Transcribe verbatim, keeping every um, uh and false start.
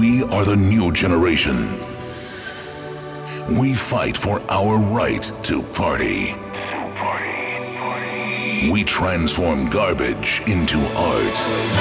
We are the new generation. We fight for our right to party. We transform garbage into art.